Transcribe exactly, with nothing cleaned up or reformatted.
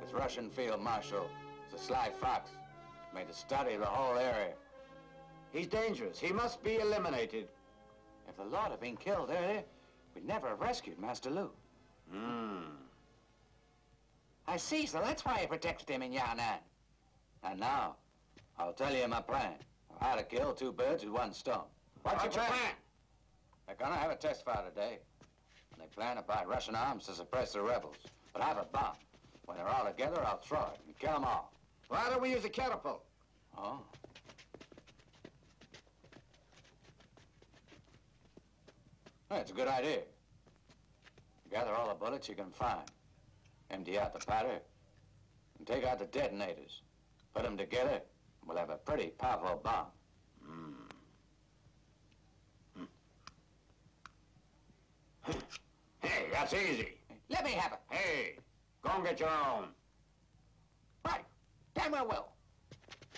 This Russian field marshal is a sly fox. Made a study of the whole area. He's dangerous. He must be eliminated. If the Lord had been killed there, we'd never have rescued Master Lu. Hmm. I see, so that's why you protected him in Yan'an. And now, I'll tell you my plan. How to kill two birds with one stone. What's your plan? They're gonna have a test fire today. And they plan to buy Russian arms to suppress the rebels. But I have a bomb. When they're all together, I'll throw it and kill them all. Why don't we use a catapult? Oh. That's a good idea. Gather all the bullets you can find. Empty out the powder. And take out the detonators. Put them together, and we'll have a pretty powerful bomb. Mm. Hey, that's easy. Let me have it. Hey, go and get your own. Right. Damn well will.